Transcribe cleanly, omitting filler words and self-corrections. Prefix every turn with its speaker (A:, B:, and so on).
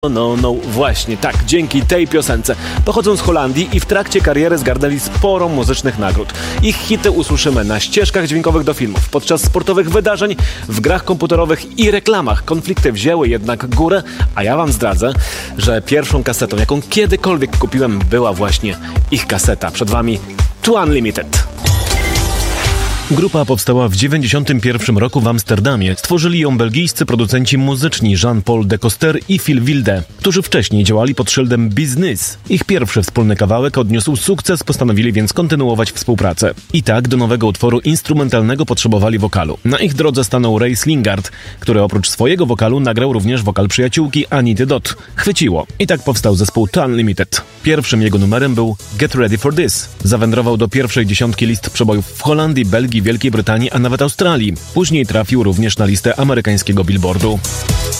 A: No, właśnie, tak, dzięki tej piosence. Pochodzą z Holandii i w trakcie kariery zgarnęli sporo muzycznych nagród. Ich hity usłyszymy na ścieżkach dźwiękowych do filmów, podczas sportowych wydarzeń, w grach komputerowych i reklamach. Konflikty wzięły jednak górę, a ja wam zdradzę, że pierwszą kasetą, jaką kiedykolwiek kupiłem, była właśnie ich kaseta. Przed wami To Unlimited. Grupa powstała w 1991 roku w Amsterdamie. Stworzyli ją belgijscy producenci muzyczni Jean-Paul Decoster i Phil Wilde, którzy wcześniej działali pod szyldem Business. Ich pierwszy wspólny kawałek odniósł sukces, postanowili więc kontynuować współpracę. I tak do nowego utworu instrumentalnego potrzebowali wokalu. Na ich drodze stanął Ray Slingard, który oprócz swojego wokalu nagrał również wokal przyjaciółki Anity Dot. Chwyciło. I tak powstał zespół To Unlimited. Pierwszym jego numerem był Get Ready for This. Zawędrował do pierwszej dziesiątki list przebojów w Holandii, Belgii, Wielkiej Brytanii, a nawet Australii. Później trafił również na listę amerykańskiego Billboardu.